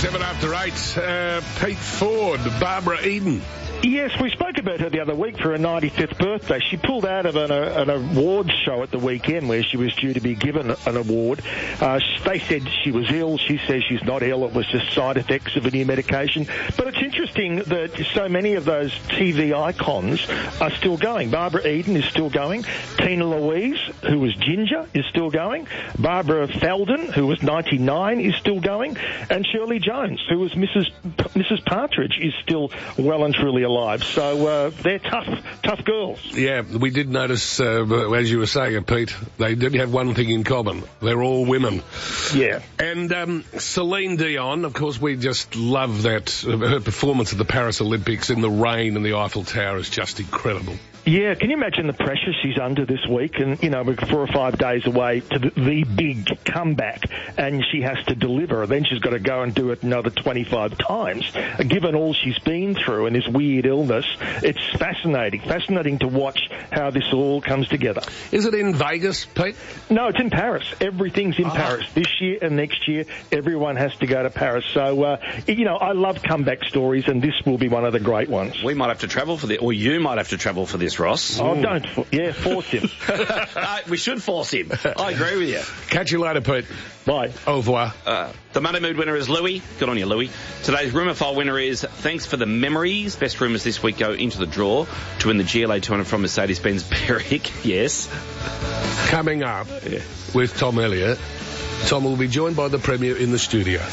7 after 8. Pete Ford, Barbara Eden. Yes, we spoke about her the other week for her 95th birthday. She pulled out of an awards show at the weekend where she was due to be given an award. They said she was ill. She says she's not ill. It was just side effects of a new medication. But it's interesting that so many of those TV icons are still going. Barbara Eden is still going. Tina Louise, who was Ginger, is still going. Barbara Feldon, who was 99, is still going. And Shirley Jones, who was Mrs. Partridge, is still well and truly alive. So they're tough girls. Yeah, we did notice, as you were saying, Pete, they did have one thing in common. They're all women. Yeah. And Celine Dion, of course, we just love that. Her performance at the Paris Olympics in the rain and the Eiffel Tower is just incredible. Yeah, can you imagine the pressure she's under this week? And, we're 4 or 5 days away to the big comeback, and she has to deliver. Then she's got to go and do it another 25 times. Given all she's been through and this weird illness, it's fascinating to watch how this all comes together. Is it in Vegas, Pete? No, it's in Paris. Everything's in Paris. This year and next year, everyone has to go to Paris. So, I love comeback stories, and this will be one of the great ones. We might have to travel for this, or you might have to travel for this, Ross. Oh, don't. Force him. We should force him. I agree with you. Catch you later, Pete. Bye. Au revoir. The Monday Mood winner is Louis. Good on you, Louis. Today's Rumour File winner is Thanks for the Memories. Best rumours this week go into the draw to win the GLA 200 from Mercedes-Benz Berwick. Yes. Coming up with Tom Elliott. Tom will be joined by the Premier in the studio.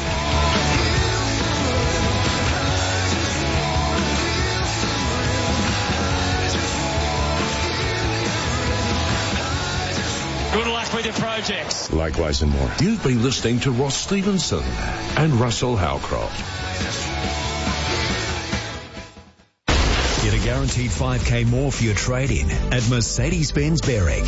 With your projects. Likewise and more. You've been listening to Ross Stevenson and Russell Howcroft. Get a guaranteed 5K more for your trade-in at Mercedes-Benz Berwick.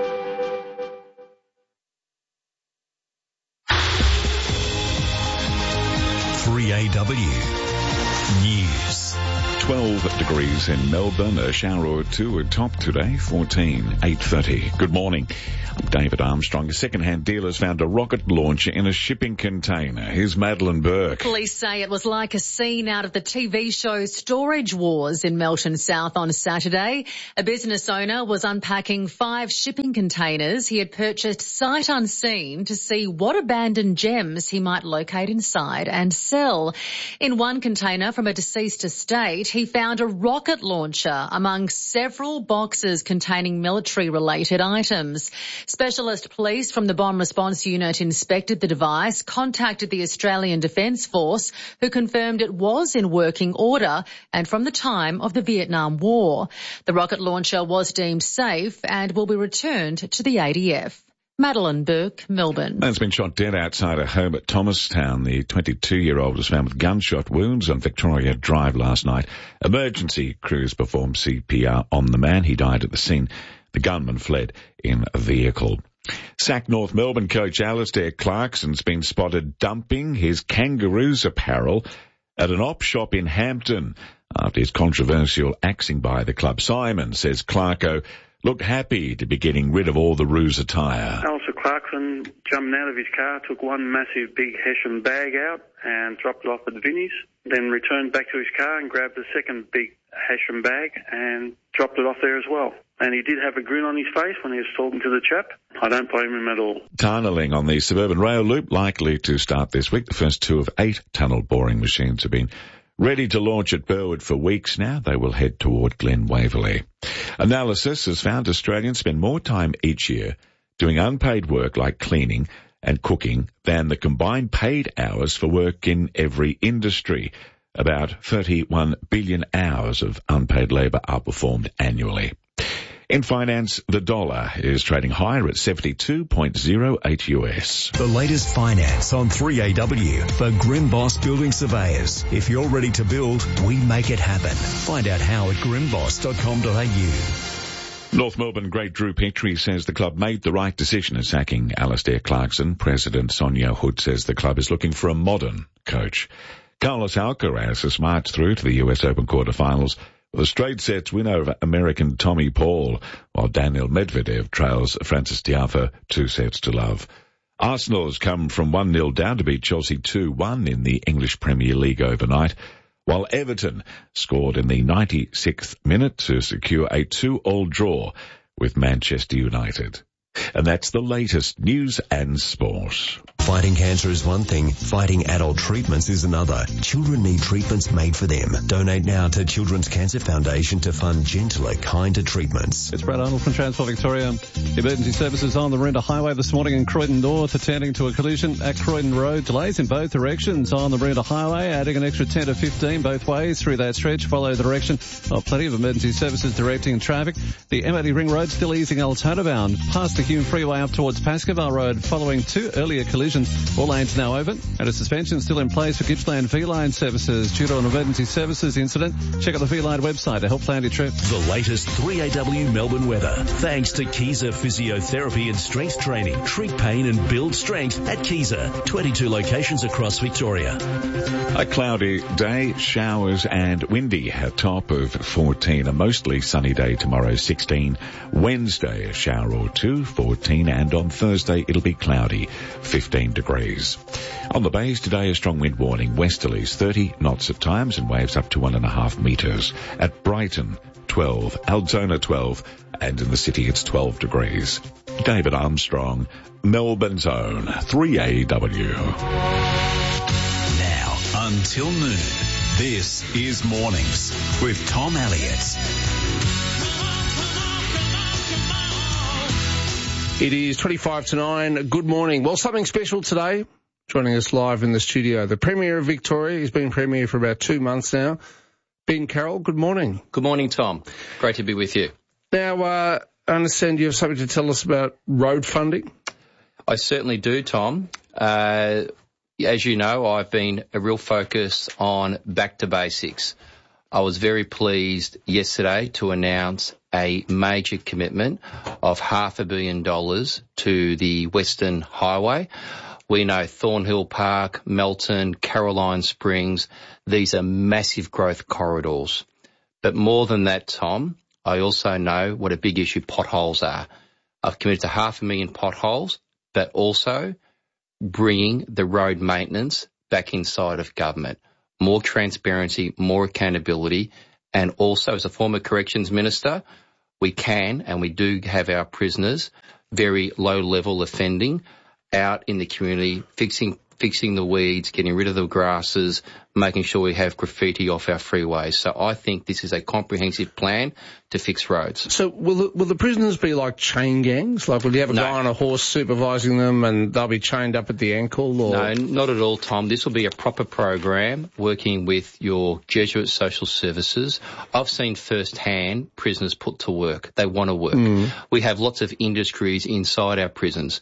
3AW News. 12 degrees in Melbourne, a shower or two at top today, 8:30. Good morning. I'm David Armstrong. A second-hand dealer's found a rocket launcher in a shipping container. Here's Madeline Burke. Police say it was like a scene out of the TV show Storage Wars in Melton South on Saturday. A business owner was unpacking 5 shipping containers he had purchased sight unseen to see what abandoned gems he might locate inside and sell. In one container from a deceased estate, he found a rocket launcher among several boxes containing military-related items. Specialist police from the Bomb Response Unit inspected the device, contacted the Australian Defence Force, who confirmed it was in working order and from the time of the Vietnam War. The rocket launcher was deemed safe and will be returned to the ADF. Madeline Burke, Melbourne. Man's been shot dead outside a home at Thomastown. The 22-year-old was found with gunshot wounds on Victoria Drive last night. Emergency crews performed CPR on the man. He died at the scene. The gunman fled in a vehicle. SAC North Melbourne coach Alastair Clarkson's been spotted dumping his Kangaroos apparel at an op shop in Hampton after his controversial axing by the club. Simon says Clarko looked happy to be getting rid of all the Roos attire. Alastair Clarkson jumped out of his car, took one massive big Hessian bag out and dropped it off at Vinnie's, then returned back to his car and grabbed the second big Hessian bag and dropped it off there as well. And he did have a grin on his face when he was talking to the chap. I don't blame him at all. Tunnelling on the suburban rail loop likely to start this week. The first 2 of 8 tunnel boring machines have been ready to launch at Burwood for weeks now. They will head toward Glen Waverley. Analysis has found Australians spend more time each year doing unpaid work like cleaning and cooking than the combined paid hours for work in every industry. About 31 billion hours of unpaid labour are performed annually. In finance, the dollar is trading higher at 72.08 US. The latest finance on 3AW for Grimboss Building Surveyors. If you're ready to build, we make it happen. Find out how at grimboss.com.au. North Melbourne great Drew Petrie says the club made the right decision in sacking Alastair Clarkson. President Sonia Hood says the club is looking for a modern coach. Carlos Alcaraz has marched through to the US Open quarterfinals with a straight sets win over American Tommy Paul, while Daniel Medvedev trails Francis Tiafoe 2-0. Arsenal has come from 1-0 down to beat Chelsea 2-1 in the English Premier League overnight, while Everton scored in the 96th minute to secure a 2-2 draw with Manchester United. And that's the latest news and sport. Fighting cancer is one thing, fighting adult treatments is another. Children need treatments made for them. Donate now to Children's Cancer Foundation to fund gentler, kinder treatments. It's Brad Arnold from Transport Victoria. Emergency services on the Maroondah Highway this morning in Croydon North, attending to a collision at Croydon Road. Delays in both directions on the Maroondah Highway, adding an extra 10 to 15 both ways through that stretch. Follow the direction of plenty of emergency services directing traffic. The M80 Ring Road still easing Altona bound past the Hume Freeway up towards Pascoe Road following two earlier collisions. All lanes now open, and a suspension still in place for Gippsland V-Line services due to an emergency services incident. Check out the V-Line website to help plan your trip. The latest 3AW Melbourne weather, thanks to Keyser Physiotherapy and Strength Training. Treat pain and build strength at Keyser. 22 locations across Victoria. A cloudy day, showers and windy, a top of 14. A mostly sunny day tomorrow, 16. Wednesday, a shower or two, 14. And on Thursday, it'll be cloudy, 15 degrees. On the bays today, a strong wind warning, westerlies 30 knots at times and waves up to 1.5 metres. At Brighton, 12, Altona 12, and in the city it's 12 degrees. David Armstrong, Melbourne's own 3AW. Now until noon, this is Mornings with Tom Elliott. It is 25 to 9. Good morning. Well, something special today. Joining us live in the studio, the Premier of Victoria. He's been Premier for about 2 months now. Ben Carroll, good morning. Good morning, Tom. Great to be with you. Now, I understand you have something to tell us about road funding. I certainly do, Tom. As you know, I've been a real focus on back to basics. I was very pleased yesterday to announce a major commitment of $500 million to the Western Highway. We know Thornhill Park, Melton, Caroline Springs, these are massive growth corridors. But more than that, Tom, I also know what a big issue potholes are. I've committed to 500,000 potholes, but also bringing the road maintenance back inside of government. More transparency, more accountability, and also as a former corrections minister, we can and we do have our prisoners very low-level offending out in the community, fixing the weeds, getting rid of the grasses, making sure we have graffiti off our freeways. So I think this is a comprehensive plan to fix roads. So will the prisoners be like chain gangs? Like will you have a guy on a horse supervising them and they'll be chained up at the ankle? Or? No, not at all, Tom. This will be a proper program working with your Jesuit social services. I've seen firsthand prisoners put to work. They want to work. We have lots of industries inside our prisons.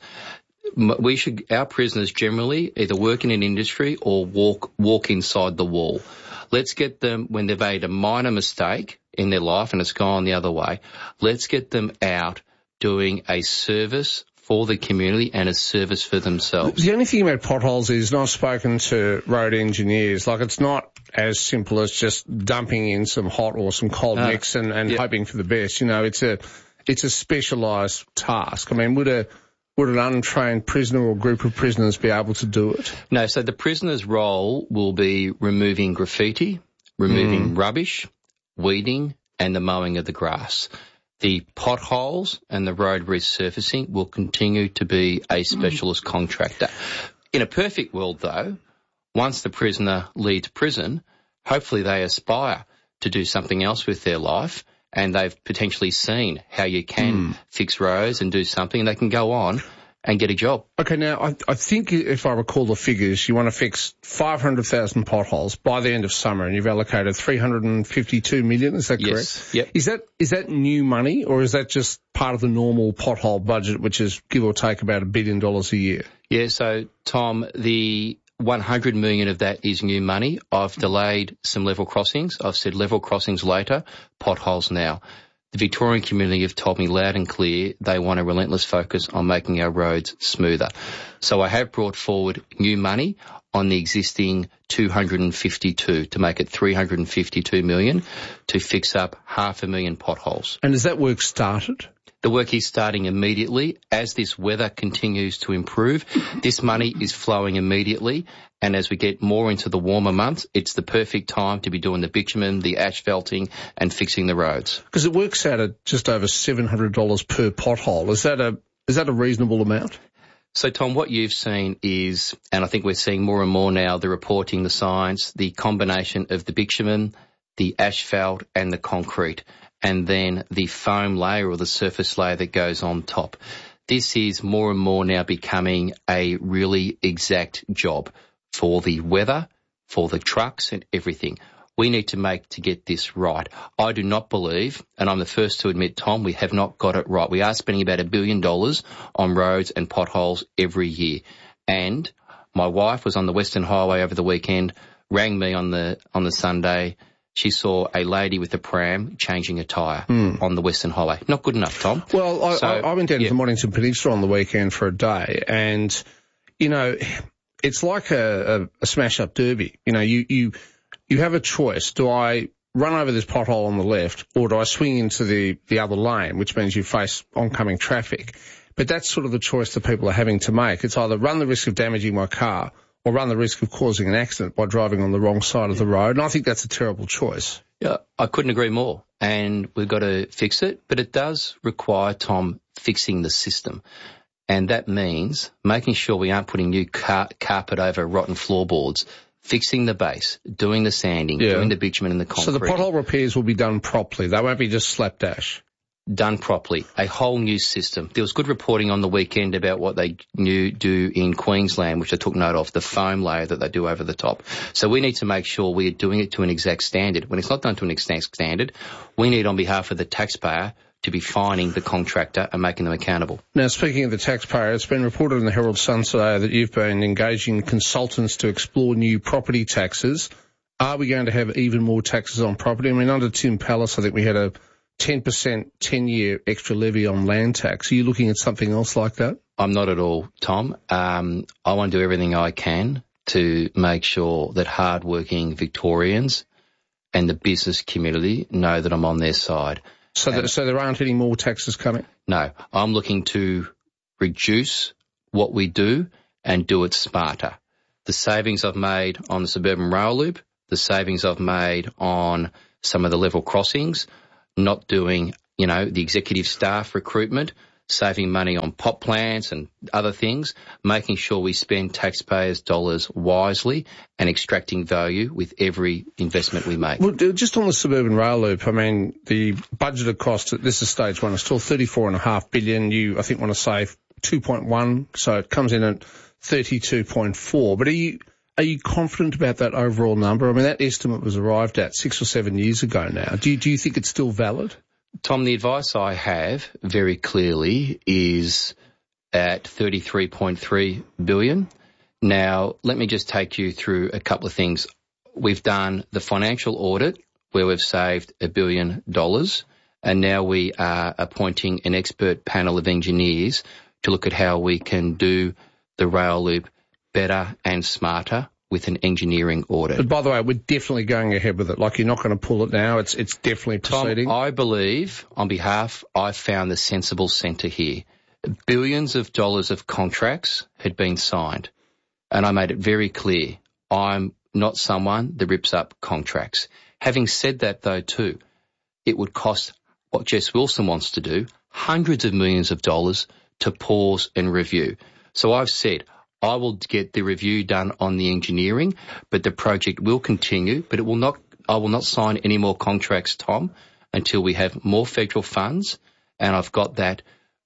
Our prisoners generally either work in an industry or walk inside the wall. Let's get them, when they've made a minor mistake in their life and it's gone the other way, let's get them out doing a service for the community and a service for themselves. The only thing about potholes is, and I've spoken to road engineers, like it's not as simple as just dumping in some hot or some cold mix and hoping for the best. You know, it's a specialised task. I mean, would an untrained prisoner or group of prisoners be able to do it? No, so the prisoner's role will be removing graffiti, removing rubbish, weeding, and the mowing of the grass. The potholes and the road resurfacing will continue to be a specialist contractor. In a perfect world, though, once the prisoner leaves prison, hopefully they aspire to do something else with their life, and they've potentially seen how you can fix roads and do something, and they can go on and get a job. Okay, now, I think if I recall the figures, you want to fix 500,000 potholes by the end of summer, and you've allocated $352 million, is that correct? Yes, yep. Is that new money, or is that just part of the normal pothole budget, which is give or take about $1 billion a year? Yeah, so, Tom, the 100 million of that is new money. I've delayed some level crossings. I've said level crossings later, potholes now. The Victorian community have told me loud and clear they want a relentless focus on making our roads smoother. So I have brought forward new money on the existing 252 to make it 352 million to fix up 500,000 potholes. And has that work started? The work is starting immediately. As this weather continues to improve, this money is flowing immediately. And as we get more into the warmer months, it's the perfect time to be doing the bitumen, the asphalting and fixing the roads. Because it works out at just over $700 per pothole. Is that a reasonable amount? So, Tom, what you've seen is, and I think we're seeing more and more now, the reporting, the science, the combination of the bitumen, the asphalt and the concrete, and then the foam layer or the surface layer that goes on top. This is more and more now becoming a really exact job for the weather, for the trucks and everything. We need to get this right. I do not believe, and I'm the first to admit, Tom, we have not got it right. We are spending about $1 billion on roads and potholes every year. And my wife was on the Western Highway over the weekend, rang me on the Sunday. She saw a lady with a pram changing a tyre on the Western Highway. Not good enough, Tom. Well, I went down to the Mornington Peninsula on the weekend for a day, and, you know, it's like a smash-up derby. You know, you have a choice. Do I run over this pothole on the left, or do I swing into the other lane, which means you face oncoming traffic? But that's sort of the choice that people are having to make. It's either run the risk of damaging my car or run the risk of causing an accident by driving on the wrong side of the road. And I think that's a terrible choice. Yeah, I couldn't agree more. And we've got to fix it. But it does require, Tom, fixing the system. And that means making sure we aren't putting new carpet over rotten floorboards, fixing the base, doing the sanding, doing the bitumen and the concrete. So the pothole repairs will be done properly. They won't be just slapdash. Done properly. A whole new system. There was good reporting on the weekend about what they do in Queensland, which I took note of, the foam layer that they do over the top. So we need to make sure we are doing it to an exact standard. When it's not done to an exact standard, we need, on behalf of the taxpayer, to be fining the contractor and making them accountable. Now, speaking of the taxpayer, it's been reported in the Herald Sun today that you've been engaging consultants to explore new property taxes. Are we going to have even more taxes on property? I mean, under Tim Pallas, I think we had a 10% 10-year extra levy on land tax. Are you looking at something else like that? I'm not at all, Tom. I want to do everything I can to make sure that hard-working Victorians and the business community know that I'm on their side. So there aren't any more taxes coming? No. I'm looking to reduce what we do and do it smarter. The savings I've made on the suburban rail loop, the savings I've made on some of the level crossings, not doing, the executive staff recruitment, saving money on pot plants and other things, making sure we spend taxpayers' dollars wisely and extracting value with every investment we make. Well, just on the suburban rail loop, I mean, the budgeted cost at this is stage one is still $34.5 billion. You, I think, want to save 2.1, so it comes in at 32.4. But are you confident about that overall number? I mean, that estimate was arrived at 6 or 7 years ago now. Do you think it's still valid? Tom, the advice I have very clearly is at $33.3 billion. Now, let me just take you through a couple of things. We've done the financial audit where we've saved $1 billion, and now we are appointing an expert panel of engineers to look at how we can do the rail loop better and smarter with an engineering audit. But by the way, we're definitely going ahead with it. Like, you're not going to pull it now. It's definitely proceeding. Tom, I believe, on behalf, I've found the sensible centre here. Billions of dollars of contracts had been signed, and I made it very clear I'm not someone that rips up contracts. Having said that, though, too, it would cost what Jess Wilson wants to do, hundreds of millions of dollars to pause and review. So I've said I will get the review done on the engineering, but the project will continue, but I will not sign any more contracts, Tom, until we have more federal funds, and I've got that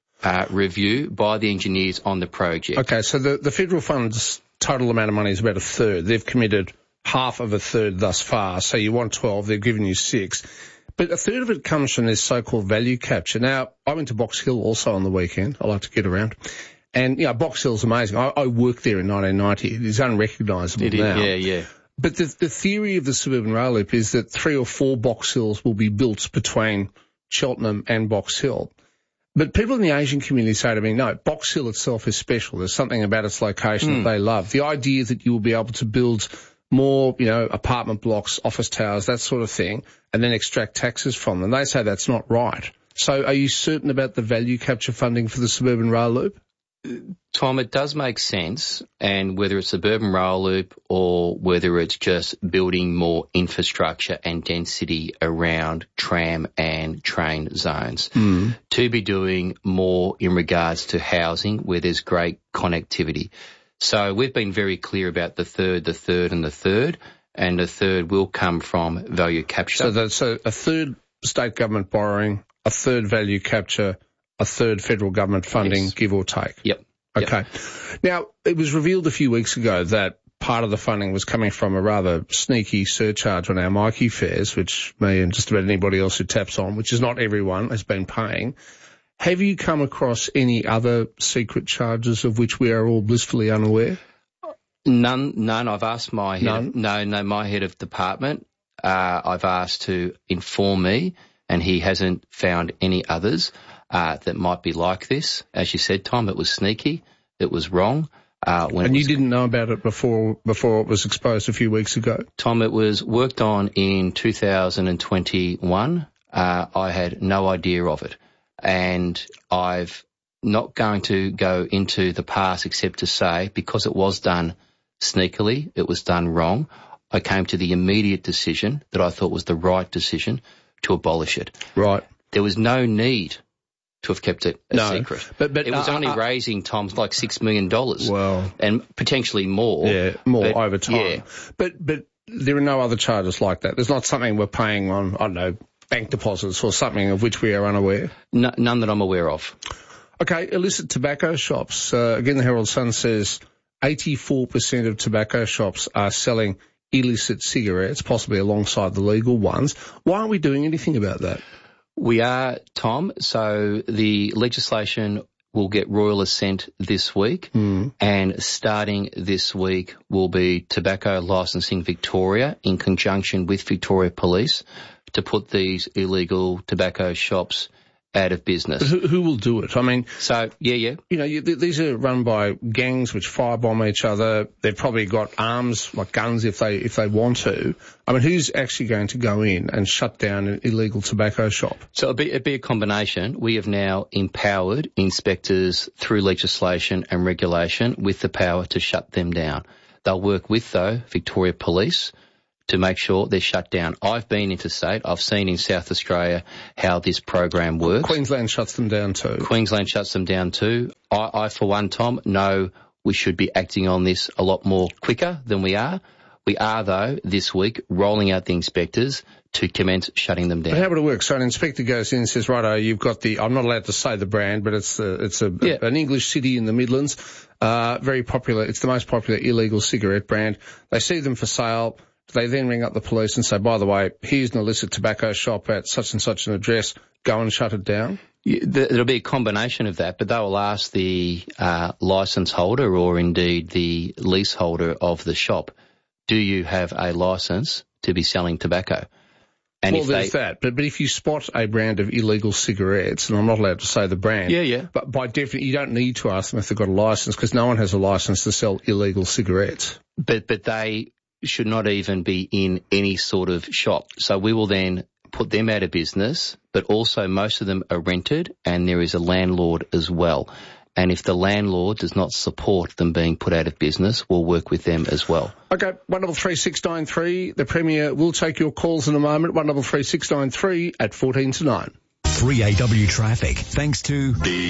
review by the engineers on the project. Okay, so the federal funds total amount of money is about a third. They've committed half of a third thus far, so you want 12, they've given you 6. But a third of it comes from this so-called value capture. Now, I went to Box Hill also on the weekend. I like to get around. And, Box Hill's amazing. I worked there in 1990. It is unrecognisable now. Yeah. But the theory of the suburban rail loop is that 3 or 4 Box Hills will be built between Cheltenham and Box Hill. But people in the Asian community say to me, no, Box Hill itself is special. There's something about its location that they love. The idea that you will be able to build more, apartment blocks, office towers, that sort of thing, and then extract taxes from them. They say that's not right. So are you certain about the value capture funding for the suburban rail loop? Tom, it does make sense, and whether it's suburban rail loop or whether it's just building more infrastructure and density around tram and train zones, to be doing more in regards to housing where there's great connectivity. So we've been very clear about the third, and the third will come from value capture. So a third state government borrowing, a third value capture, a third federal government funding, give or take. Yep. Okay. Now, it was revealed a few weeks ago that part of the funding was coming from a rather sneaky surcharge on our Mikey fares, which me and just about anybody else who taps on, which is not everyone, has been paying. Have you come across any other secret charges of which we are all blissfully unaware? None. I've asked my head. My head of department. I've asked to inform me, and he hasn't found any others that might be like this. As you said, Tom, it was sneaky. It was wrong. And you didn't know about it before it was exposed a few weeks ago? Tom, it was worked on in 2021. I had no idea of it. And I've not going to go into the past except to say, because it was done sneakily, it was done wrong, I came to the immediate decision that I thought was the right decision to abolish it. Right. There was no need to have kept it a secret. But it was only raising, Tom, like $6 million. Well. And potentially more. Yeah, more over time. Yeah. But there are no other charges like that. There's not something we're paying on, I don't know, bank deposits or something of which we are unaware? None that I'm aware of. Okay, illicit tobacco shops. Again, the Herald Sun says 84% of tobacco shops are selling illicit cigarettes, possibly alongside the legal ones. Why aren't we doing anything about that? We are, Tom. So the legislation will get royal assent this week, and starting this week will be Tobacco Licensing Victoria in conjunction with Victoria Police to put these illegal tobacco shops out of business. Who will do it? I mean, so yeah. You know, these are run by gangs which firebomb each other. They've probably got arms like guns if they want to. I mean, who's actually going to go in and shut down an illegal tobacco shop? So it'd be a combination. We have now empowered inspectors through legislation and regulation with the power to shut them down. They'll work with, though, Victoria Police to make sure they're shut down. I've been interstate. I've seen in South Australia how this program works. Queensland shuts them down too. Queensland shuts them down too. I for one, Tom, know we should be acting on this a lot more quicker than we are. We are, though, this week rolling out the inspectors to commence shutting them down. But how would it work? So an inspector goes in and says, righto, you've got I'm not allowed to say the brand, but it's an English city in the Midlands, very popular. It's the most popular illegal cigarette brand. They see them for sale. They then ring up the police and say, by the way, here's an illicit tobacco shop at such and such an address. Go and shut it down. There'll be a combination of that, but they will ask the licence holder or indeed the leaseholder of the shop, do you have a licence to be selling tobacco? And there's that. But if you spot a brand of illegal cigarettes, and I'm not allowed to say the brand. Yeah. But by definition, you don't need to ask them if they've got a licence because no one has a licence to sell illegal cigarettes. But they should not even be in any sort of shop. So we will then put them out of business, but also most of them are rented and there is a landlord as well. And if the landlord does not support them being put out of business, we'll work with them as well. Okay, 133693. The Premier will take your calls in a moment. 133693 at 14 to 9. 3AW traffic, thanks to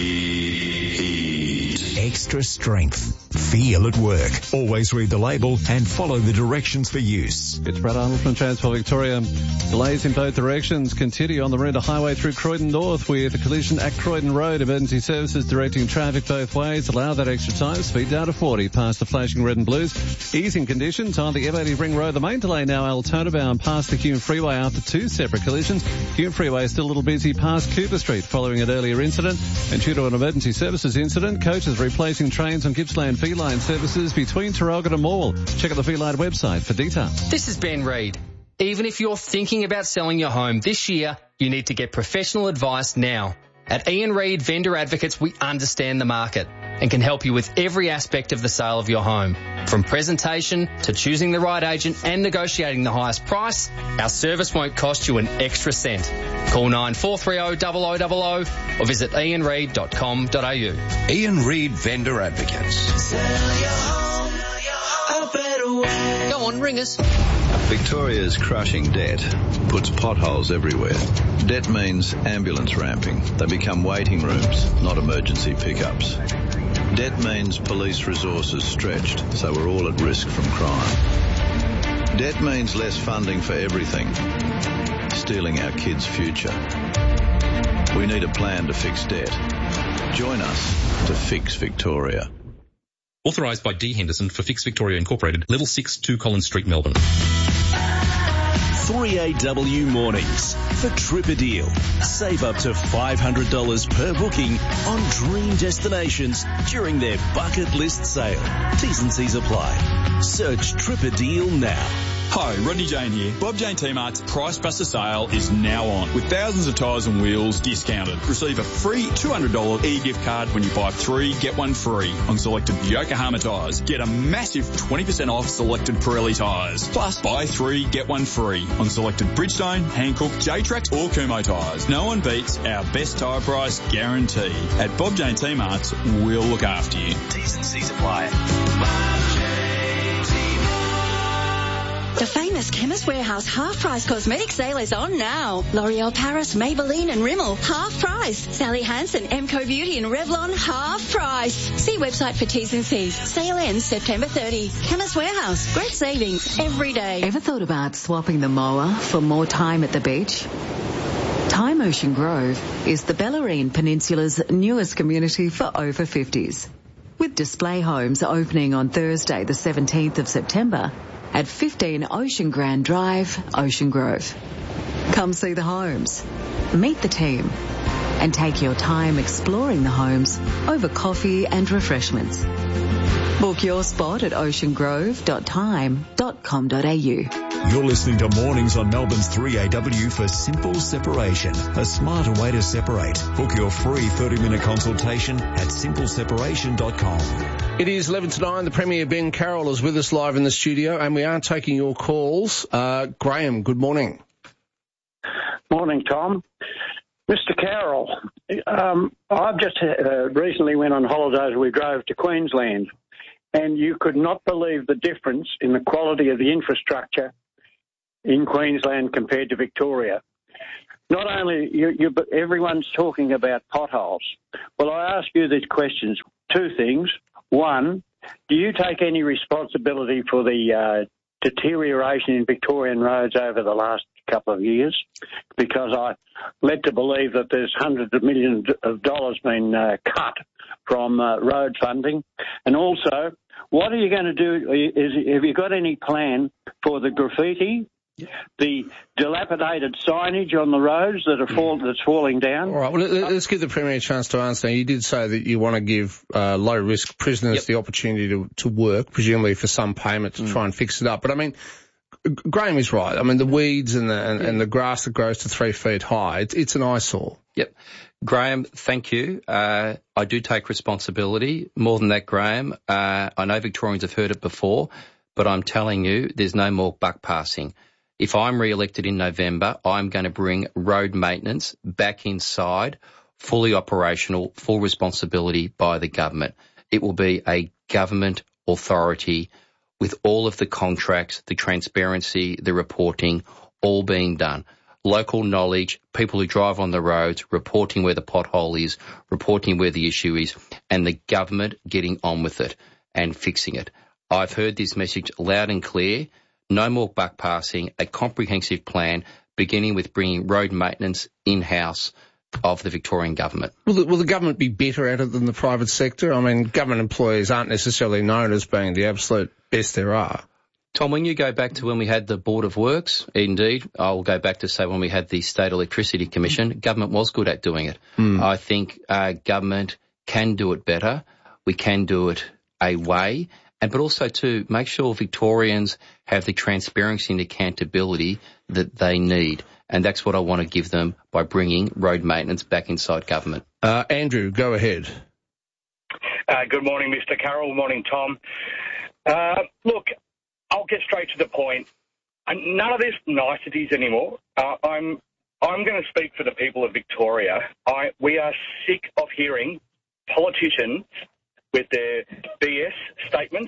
Extra Strength. Feel at work. Always read the label and follow the directions for use. It's Brad Arnold from Transport Victoria. Delays in both directions continue on the Maroondah Highway through Croydon North with a collision at Croydon Road. Emergency services directing traffic both ways. Allow that extra time. Speed down to 40 past the flashing red and blues. Easing conditions on the M80 Ring Road. The main delay now Altona bound past the Hume Freeway after two separate collisions. Hume Freeway is still a little busy past Cooper Street following an earlier incident. And due to an emergency services incident, coaches replacing trains on Gippsland Feline services between Tarralgon and Morwell. Check out the Feline website for details. This is Ben Reid. Even if you're thinking about selling your home this year, you need to get professional advice now. At Ian Reid Vendor Advocates, we understand the market. and can help you with every aspect of the sale of your home. From presentation to choosing the right agent and negotiating the highest price, our service won't cost you an extra cent. Call 9430 0000 or visit ianreid.com.au. Ian Reid Vendor Advocates. Go on, ring us. Victoria's crushing debt puts potholes everywhere. Debt means ambulance ramping. They become waiting rooms, not emergency pickups. Debt means police resources stretched, so we're all at risk from crime. Debt means less funding for everything, stealing our kids' future. We need a plan to fix debt. Join us to fix Victoria. Authorised by D. Henderson for Fix Victoria Incorporated, Level 6, 2 Collins Street, Melbourne. 3AW Mornings for Trip a Deal. Save up to $500 per booking on dream destinations during their bucket list sale. T's and C's apply. Search Trip a Deal now. Hi, Rodney Jane here. Bob Jane T-Mart's Price Buster sale is now on, with thousands of tyres and wheels discounted. Receive a free $200 e-gift card when you buy 3, get 1 free on selected Yokohama tyres. Get a massive 20% off selected Pirelli tyres. Plus, buy 3, get 1 free on selected Bridgestone, Hankook, J-Trax or Kumho tyres. No one beats our best tyre price guarantee. At Bob Jane T-Mart's, we'll look after you. T's and C's apply. The famous Chemist Warehouse half-price cosmetic sale is on now. L'Oreal Paris, Maybelline and Rimmel, half price. Sally Hansen, Emco Beauty and Revlon, half price. See website for T's and C's. Sale ends September 30. Chemist Warehouse, great savings every day. Ever thought about swapping the mower for more time at the beach? Time Ocean Grove is the Bellarine Peninsula's newest community for over 50s. With display homes opening on Thursday the 17th of September, at 15 Ocean Grand Drive, Ocean Grove. Come see the homes, meet the team, and take your time exploring the homes over coffee and refreshments. Book your spot at oceangrove.time.com.au. You're listening to Mornings on Melbourne's 3AW for Simple Separation, a smarter way to separate. Book your free 30-minute consultation at simpleseparation.com. It is 11 to 9. The Premier Ben Carroll is with us live in the studio, and we are taking your calls. Graham, good morning. Morning, Tom. Mr. Carroll, I've just recently went on holidays. We drove to Queensland, and you could not believe the difference in the quality of the infrastructure in Queensland compared to Victoria. Not only but everyone's talking about potholes. Well, I ask you these questions. 2 things. 1, do you take any responsibility for the deterioration in Victorian roads over the last couple of years? Because I'm led to believe that there's hundreds of millions of dollars been cut from road funding. And also, what are you going to do? Have you got any plan for the graffiti, the dilapidated signage on the roads that are that's falling down? All right, well, let's give the Premier a chance to answer. Now, you did say that you want to give low-risk prisoners the opportunity to work, presumably for some payment to try and fix it up. But, I mean, Graham is right. I mean, the weeds and the grass that grows to 3 feet high, it's an eyesore. Yep. Graham, thank you. I do take responsibility. More than that, Graham, I know Victorians have heard it before, but I'm telling you, there's no more buck passing. If I'm re-elected in November, I'm going to bring road maintenance back inside, fully operational, full responsibility by the government. It will be a government authority with all of the contracts, the transparency, the reporting, all being done. Local knowledge, people who drive on the roads, reporting where the pothole is, reporting where the issue is, and the government getting on with it and fixing it. I've heard this message loud and clear. No more buck passing, a comprehensive plan beginning with bringing road maintenance in-house of the Victorian government. Will the government be better at it than the private sector? I mean, government employees aren't necessarily known as being the absolute best there are. Tom, when you go back to when we had the Board of Works, indeed, I'll go back to say when we had the State Electricity Commission, government was good at doing it. I think government can do it better. We can do it a way. But also to make sure Victorians have the transparency and accountability that they need. And that's what I want to give them by bringing road maintenance back inside government. Andrew, go ahead. Good morning, Mr. Carroll. Morning, Tom. Look, I'll get straight to the point. None of this niceties anymore. I'm going to speak for the people of Victoria. We are sick of hearing politicians with their BS statements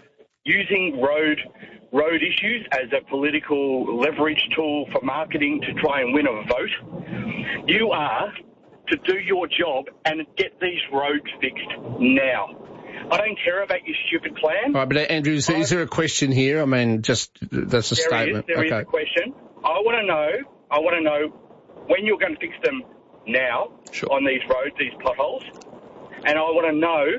using road issues as a political leverage tool for marketing to try and win a vote. You are to do your job and get these roads fixed now. I don't care about your stupid plan. All right, but Andrew, is there a question here? I mean, that's a statement. There is a question. I want to know when you're going to fix them now on these roads, these potholes, and I want to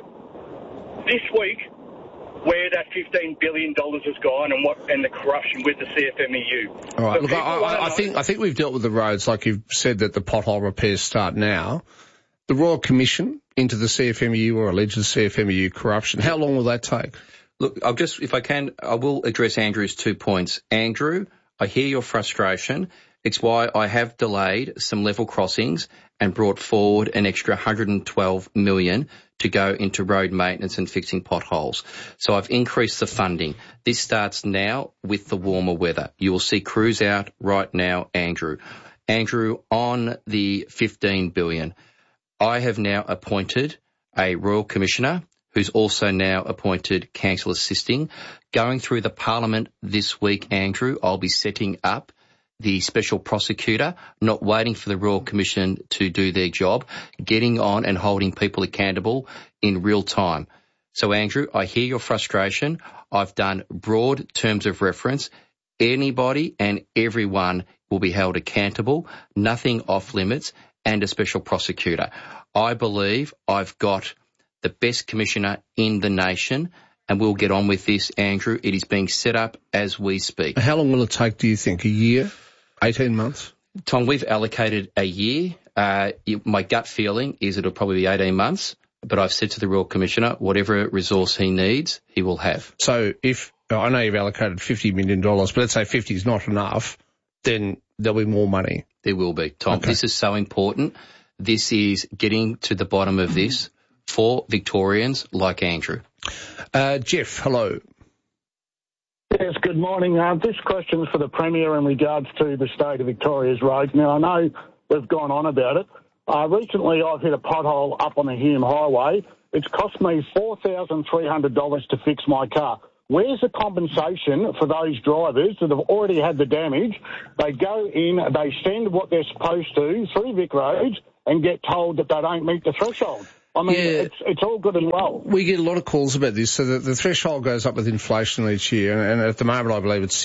know this week where that $15 billion has gone and the corruption with the CFMEU. All right. Look, I think we've dealt with the roads, like you've said that the pothole repairs start now. The Royal Commission into the CFMEU or alleged CFMEU corruption, how long will that take? Look, if I can, I will address Andrew's 2 points. Andrew, I hear your frustration. It's why I have delayed some level crossings and brought forward an extra $112 million to go into road maintenance and fixing potholes. So I've increased the funding. This starts now with the warmer weather. You will see crews out right now, Andrew. Andrew, on the $15 billion, I have now appointed a Royal Commissioner who's also now appointed council assisting. Going through the Parliament this week, Andrew, I'll be setting up the special prosecutor, not waiting for the Royal Commission to do their job, getting on and holding people accountable in real time. So, Andrew, I hear your frustration. I've done broad terms of reference. Anybody and everyone will be held accountable, nothing off limits, and a special prosecutor. I believe I've got the best commissioner in the nation, and we'll get on with this, Andrew. It is being set up as we speak. How long will it take, do you think? A year? 18 months? Tom, we've allocated a year. My gut feeling is it'll probably be 18 months, but I've said to the Royal Commissioner, whatever resource he needs, he will have. So I know you've allocated $50 million, but let's say 50 is not enough, then there'll be more money. There will be, Tom. Okay. This is so important. This is getting to the bottom of this for Victorians like Andrew. Jeff, hello. Yes, good morning. This question is for the Premier in regards to the state of Victoria's roads. Now, I know we've gone on about it. Recently, I've hit a pothole up on the Hume Highway. It's cost me $4,300 to fix my car. Where's the compensation for those drivers that have already had the damage? They go in, they send what they're supposed to through Vic Roads and get told that they don't meet the threshold. I mean, it's all good and well. We get a lot of calls about this. So the threshold goes up with inflation each year, and at the moment I believe it's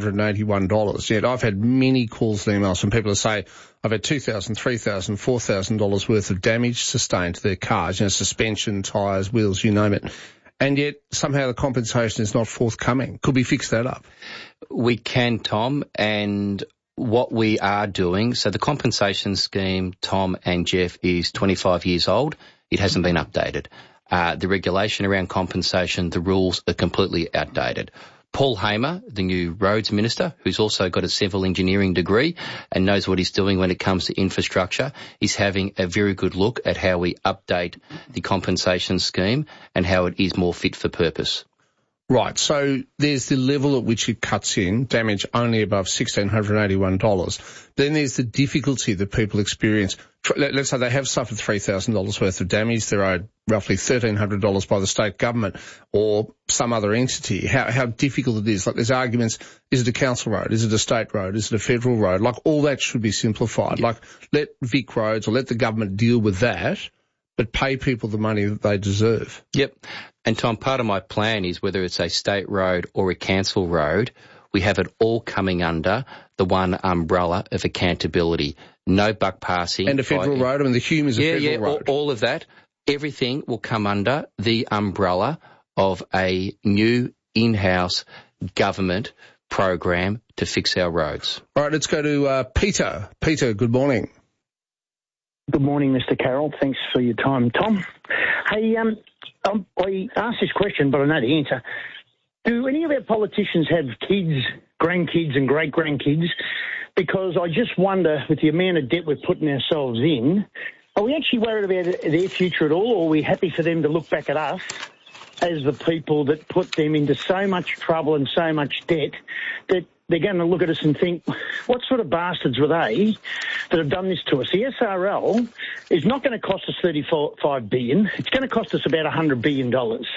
$1,681. Yet I've had many calls and emails from people who say, I've had $2,000, $3,000, $4,000 worth of damage sustained to their cars, suspension, tyres, wheels, you name it. And yet somehow the compensation is not forthcoming. Could we fix that up? We can, Tom, and what we are doing, so the compensation scheme, Tom and Jeff, is 25 years old. It hasn't been updated. The regulation around compensation, the rules are completely outdated. Paul Hamer, the new roads minister, who's also got a civil engineering degree and knows what he's doing when it comes to infrastructure, is having a very good look at how we update the compensation scheme and how it is more fit for purpose. Right, so there's the level at which it cuts in, damage only above $1,681. Then there's the difficulty that people experience. Let's say they have suffered $3,000 worth of damage. They're owed roughly $1,300 by the state government or some other entity. How difficult it is. Like there's arguments, is it a council road? Is it a state road? Is it a federal road? Like all that should be simplified. Like let Vic Roads or let the government deal with that, but pay people the money that they deserve. Yep. And Tom, part of my plan is whether it's a state road or a council road, we have it all coming under the one umbrella of accountability. No buck passing. And a federal road? I mean, the Hume is a federal road. Yeah, all of that. Everything will come under the umbrella of a new in-house government program to fix our roads. All right, let's go to Peter. Peter, good morning. Good morning, Mr. Carroll. Thanks for your time, Tom. Hey, I asked this question, but I know the answer. Do any of our politicians have kids, grandkids and great-grandkids? Because I just wonder, with the amount of debt we're putting ourselves in, are we actually worried about their future at all, or are we happy for them to look back at us as the people that put them into so much trouble and so much debt that they're going to look at us and think, what sort of bastards were they that have done this to us? The SRL is not going to cost us $35 billion. It's going to cost us about $100 billion.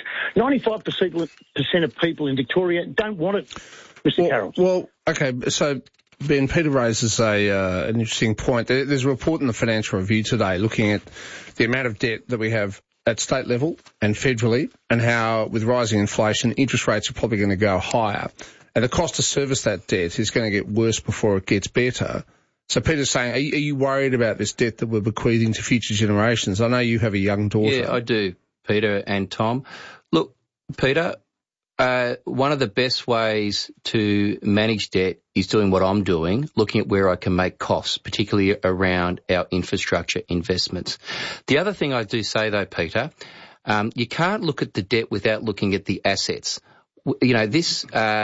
95% of people in Victoria don't want it, Mr. Carroll. Well, okay, so Ben, Peter raises an interesting point. There's a report in the Financial Review today looking at the amount of debt that we have at state level and federally, and how with rising inflation, interest rates are probably going to go higher. And the cost to service that debt is going to get worse before it gets better. So Peter's saying, are you worried about this debt that we're bequeathing to future generations? I know you have a young daughter. Yeah, I do, Peter and Tom. Look, Peter, one of the best ways to manage debt is doing what I'm doing, looking at where I can make costs, particularly around our infrastructure investments. The other thing I do say, though, Peter, you can't look at the debt without looking at the assets. You know, this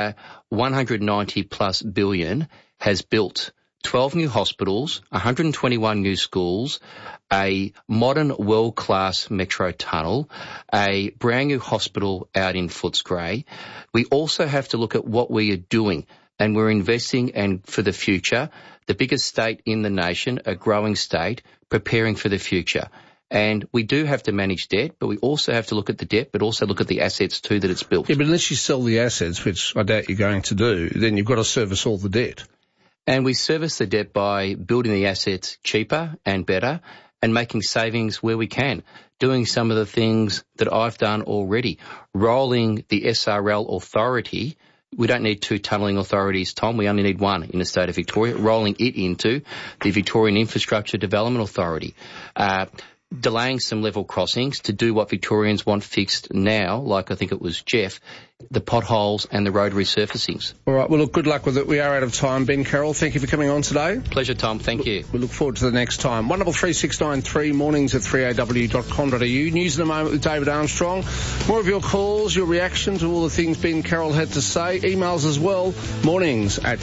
190 plus billion has built 12 new hospitals, 121 new schools, a modern world-class metro tunnel, a brand new hospital out in Footscray. We also have to look at what we are doing, and we're investing and for the future, the biggest state in the nation, a growing state, preparing for the future. And we do have to manage debt, but we also have to look at the debt, but also look at the assets too that it's built. Yeah, but unless you sell the assets, which I doubt you're going to do, then you've got to service all the debt. And we service the debt by building the assets cheaper and better and making savings where we can, doing some of the things that I've done already, rolling the SRL authority. We don't need 2 tunnelling authorities, Tom. We only need 1 in the state of Victoria, rolling it into the Victorian Infrastructure Development Authority. Delaying some level crossings to do what Victorians want fixed now, like I think it was Jeff, the potholes and the road resurfacings. All right, well, look, good luck with it. We are out of time. Ben Carroll, thank you for coming on today. Pleasure, Tom. Thank you. We look forward to the next time. 133693, mornings at 3aw.com.au. News in a moment with David Armstrong. More of your calls, your reaction to all the things Ben Carroll had to say. Emails as well, mornings at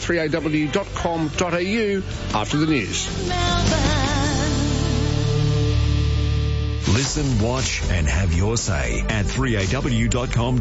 3aw.com.au after the news. Listen, watch and have your say at 3aw.com.au.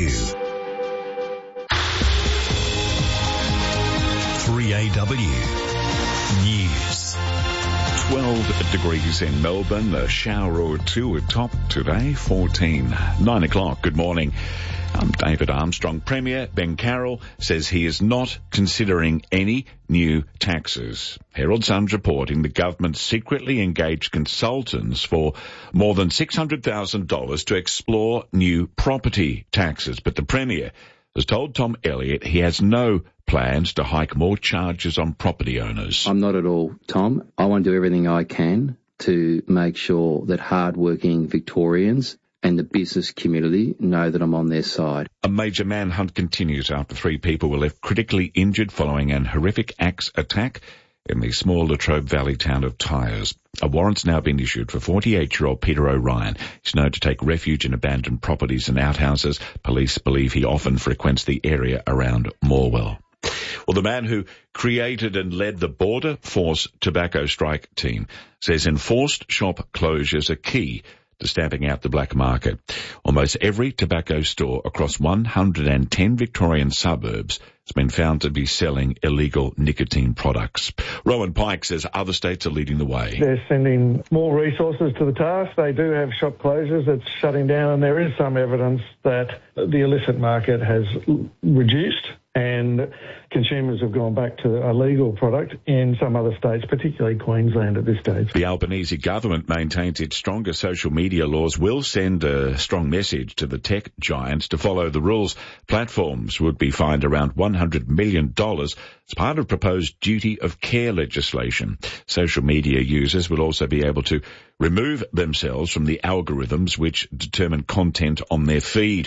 3AW News. 12 degrees in Melbourne, a shower or two atop today, 14. 9 o'clock, good morning. I'm David Armstrong. Premier Ben Carroll says he is not considering any new taxes. Herald Sun's reporting the government secretly engaged consultants for more than $600,000 to explore new property taxes. But the Premier has told Tom Elliott he has no plans to hike more charges on property owners. I'm not at all, Tom. I want to do everything I can to make sure that hard-working Victorians and the business community know that I'm on their side. A major manhunt continues after 3 people were left critically injured following an horrific axe attack in the small Latrobe Valley town of Tyers. A warrant's now been issued for 48-year-old Peter O'Ryan. He's known to take refuge in abandoned properties and outhouses. Police believe he often frequents the area around Morwell. Well, the man who created and led the Border Force tobacco strike team says enforced shop closures are key to stamping out the black market. Almost every tobacco store across 110 Victorian suburbs has been found to be selling illegal nicotine products. Rowan Pike says other states are leading the way. They're sending more resources to the task. They do have shop closures that's shutting down, and there is some evidence that the illicit market has reduced and consumers have gone back to a legal product in some other states, particularly Queensland at this stage. The Albanese government maintains its stronger social media laws will send a strong message to the tech giants to follow the rules. Platforms would be fined around $100 million as part of proposed duty of care legislation. Social media users will also be able to remove themselves from the algorithms which determine content on their feed.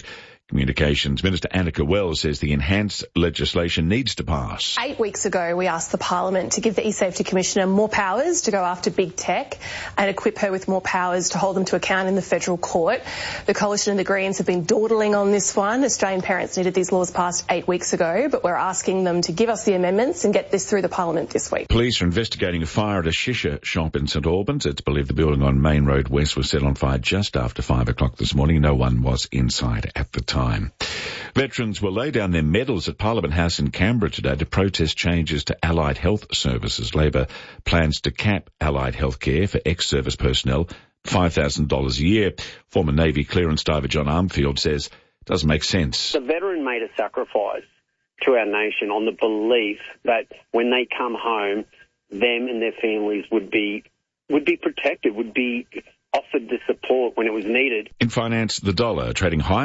Communications Minister Annika Wells says the enhanced legislation needs to pass. 8 weeks ago, we asked the Parliament to give the eSafety Commissioner more powers to go after big tech and equip her with more powers to hold them to account in the federal court. The Coalition and the Greens have been dawdling on this one. Australian parents needed these laws passed 8 weeks ago, but we're asking them to give us the amendments and get this through the Parliament this week. Police are investigating a fire at a shisha shop in St Albans. It's believed the building on Main Road West was set on fire just after 5 o'clock this morning. No one was inside at the time. Veterans will lay down their medals at Parliament House in Canberra today to protest changes to allied health services. Labor plans to cap allied health care for ex-service personnel $5,000 a year. Former Navy clearance diver John Armfield says it doesn't make sense. The veteran made a sacrifice to our nation on the belief that when they come home, them and their families would be protected, would be offered the support when it was needed. In finance, the dollar trading higher,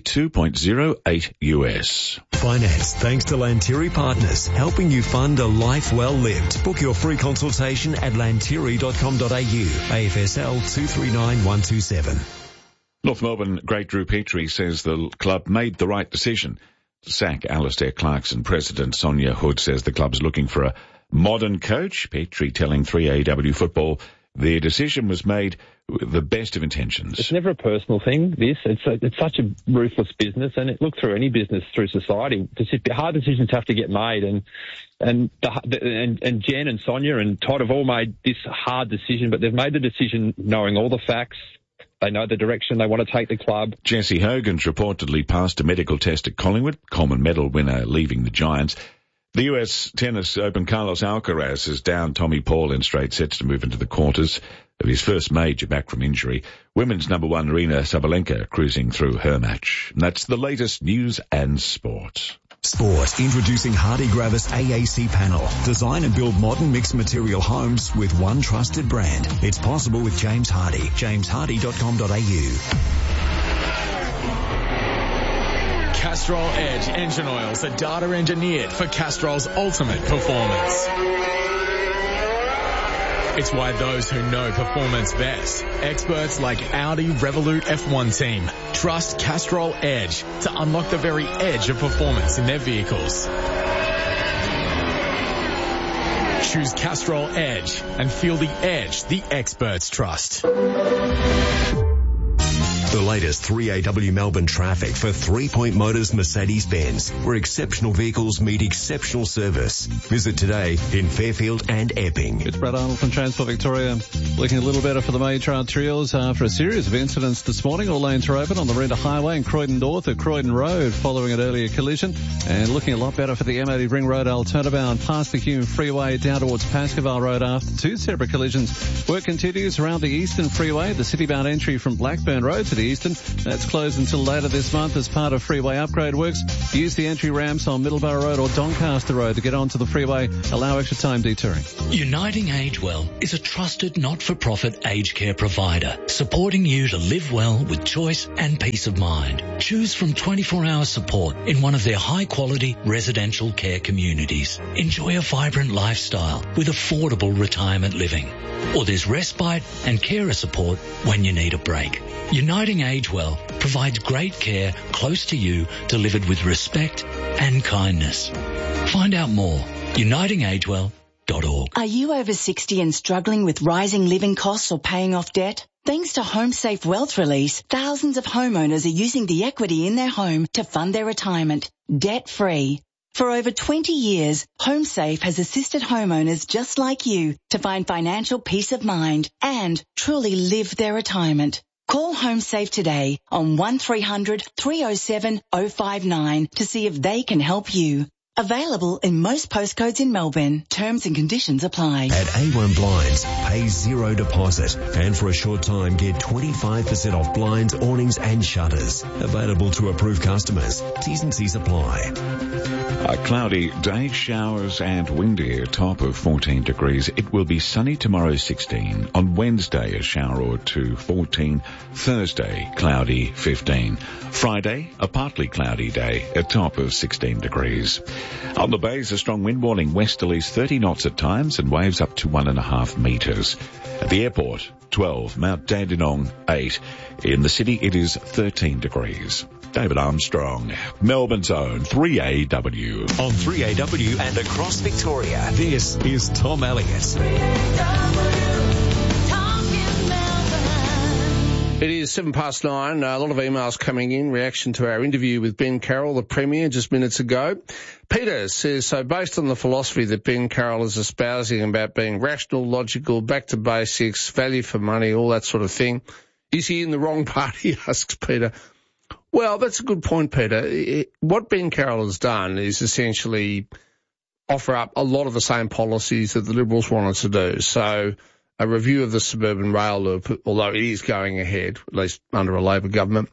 72.08 US. Finance, thanks to Lanteri Partners, helping you fund a life well lived. Book your free consultation at lanteri.com.au. AFSL 239127. North Melbourne great Drew Petrie says the club made the right decision to sack Alistair Clarkson. President Sonia Hood says the club's looking for a modern coach. Petrie telling 3AW Football their decision was made with the best of intentions. It's never a personal thing, this. It's such a ruthless business, and it look through any business through society. Hard decisions have to get made, and Jen and Sonia and Todd have all made this hard decision, but they've made the decision knowing all the facts. They know the direction they want to take the club. Jesse Hogan's reportedly passed a medical test at Collingwood, Coleman medal winner leaving the Giants. The US Tennis Open, Carlos Alcaraz is down Tommy Paul in straight sets to move into the quarters of his first major back from injury. Women's number one Aryna Sabalenka cruising through her match. And that's the latest news and sport. Sport, introducing Hardy Gravis AAC panel. Design and build modern mixed material homes with one trusted brand. It's possible with James Hardy. jameshardy.com.au. Castrol Edge engine oils are data engineered for Castrol's ultimate performance. It's why those who know performance best, experts like Audi Revolut F1 team, trust Castrol Edge to unlock the very edge of performance in their vehicles. Choose Castrol Edge and feel the edge the experts trust. The latest 3AW Melbourne traffic for 3 Point Motors Mercedes-Benz, where exceptional vehicles meet exceptional service. Visit today in Fairfield and Epping. It's Brad Arnold from Transport Victoria. Looking a little better for the major arterials after a series of incidents this morning. All lanes are open on the Renta Highway in Croydon North at Croydon Road following an earlier collision. And looking a lot better for the M80 Ring Road Altona past the Hume Freeway down towards Pascoval Road after two separate collisions. Work continues around the Eastern Freeway, the city-bound entry from Blackburn Road to the Eastern. That's closed until later this month as part of freeway upgrade works. Use the entry ramps on Middleborough Road or Doncaster Road to get onto the freeway. Allow extra time detouring. Uniting Agewell is a trusted not-for-profit aged care provider, supporting you to live well with choice and peace of mind. Choose from 24-hour support in one of their high-quality residential care communities. Enjoy a vibrant lifestyle with affordable retirement living. Or there's respite and carer support when you need a break. Uniting Agewell provides great care close to you, delivered with respect and kindness. Find out more. unitingagewell.org. Are you over 60 and struggling with rising living costs or paying off debt? Thanks to HomeSafe Wealth Release, thousands of homeowners are using the equity in their home to fund their retirement, debt-free. For over 20 years, HomeSafe has assisted homeowners just like you to find financial peace of mind and truly live their retirement. Call HomeSafe today on 1300 307 059 to see if they can help you. Available in most postcodes in Melbourne. Terms and conditions apply. At A1 Blinds, pay zero deposit. And for a short time, get 25% off blinds, awnings and shutters. Available to approved customers. T's and C's apply. A cloudy day, showers and windy, a top of 14 degrees. It will be sunny tomorrow, 16. On Wednesday, a shower or two, 14. Thursday, cloudy, 15. Friday, a partly cloudy day, a top of 16 degrees. On the bays, a strong wind warning, westerlies 30 knots at times and waves up to 1.5 metres. At the airport, 12. Mount Dandenong, 8. In the city, it is 13 degrees. David Armstrong, Melbourne's own 3AW. On 3AW and across Victoria, this is Tom Elliott. It is 9:07. A lot of emails coming in, reaction to our interview with Ben Carroll, the Premier, just minutes ago. Peter says, so based on the philosophy that Ben Carroll is espousing about being rational, logical, back to basics, value for money, all that sort of thing, is he in the wrong party, asks Peter. Well, that's a good point, Peter. What Ben Carroll has done is essentially offer up a lot of the same policies that the Liberals wanted to do. So a review of the suburban rail loop, although it is going ahead, at least under a Labor government.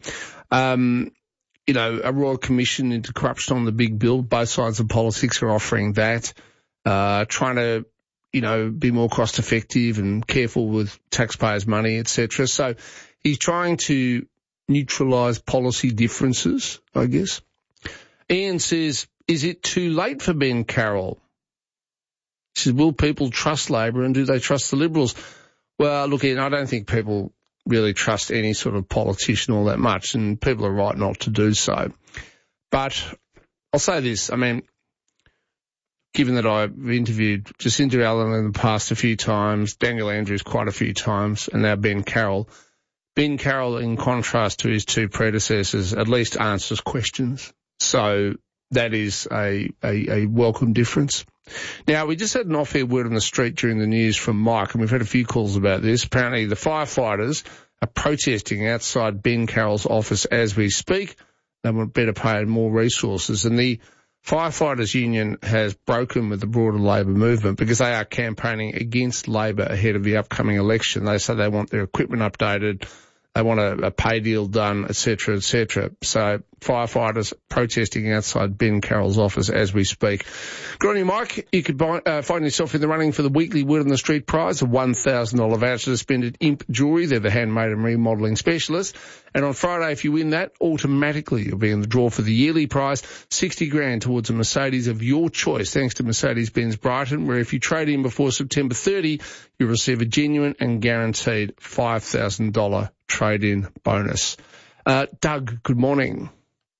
You know, a Royal Commission into corruption on the big bill. Both sides of politics are offering that. Trying to, you know, be more cost effective and careful with taxpayers' money, etc. So he's trying to neutralise policy differences, I guess. Ian says, is it too late for Ben Carroll? He says, will people trust Labor and do they trust the Liberals? Well, look, Ian, I don't think people really trust any sort of politician all that much, and people are right not to do so. But I'll say this, I mean, given that I've interviewed Jacinda Allen in the past a few times, Daniel Andrews quite a few times, and now Ben Carroll, in contrast to his two predecessors, at least answers questions. So that is a welcome difference. Now, we just had an off-air word on the street during the news from Mike, and we've had a few calls about this. Apparently, the firefighters are protesting outside Ben Carroll's office as we speak. They want better pay and more resources. And the Firefighters Union has broken with the broader Labor movement because they are campaigning against Labor ahead of the upcoming election. They say they want their equipment updated, they want a pay deal done, etc., etc. So firefighters protesting outside Ben Carroll's office as we speak. Good on you, Mike. You could find yourself in the running for the weekly Word on the Street prize, a $1,000 voucher to spend at Imp Jewellery. They're the handmade and remodelling specialist. And on Friday, if you win that, automatically you'll be in the draw for the yearly prize, $60,000 towards a Mercedes of your choice, thanks to Mercedes-Benz Brighton, where if you trade in before September 30, you'll receive a genuine and guaranteed $5,000 trade-in bonus. Doug, good morning.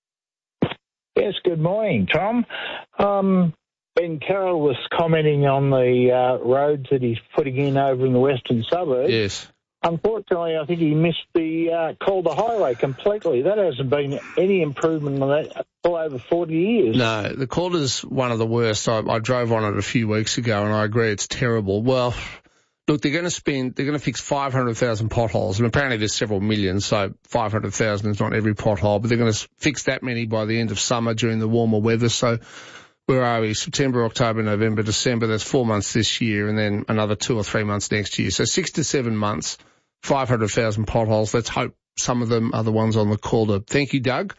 Yes, good morning, Tom. Ben Carroll was commenting on the roads that he's putting in over in the western suburbs. Yes. Unfortunately, I think he missed the Calder Highway completely. That hasn't been any improvement on that for over 40 years. No, the Calder's one of the worst. I drove on it a few weeks ago, and I agree it's terrible. Well, look, they're going to fix 500,000 potholes, and apparently there's several million, so 500,000 is not every pothole, but they're going to fix that many by the end of summer during the warmer weather. So where are we? September, October, November, December. That's 4 months this year, and then another 2 or 3 months next year. So 6 to 7 months, 500,000 potholes. Let's hope some of them are the ones on the Calder. Thank you, Doug.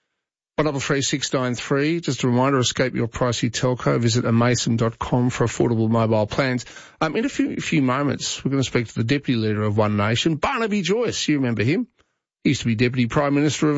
133693. Just a reminder, escape your pricey telco. Visit amason.com for affordable mobile plans. In a few moments, we're going to speak to the Deputy Leader of One Nation, Barnaby Joyce. You remember him? He used to be Deputy Prime Minister of